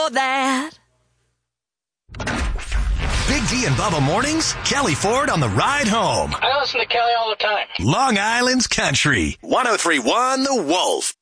that. Big D and Bubba mornings, Kelly Ford on the ride home. I listen to Kelly all the time. Long Island's Country, 103.1 The Wolf.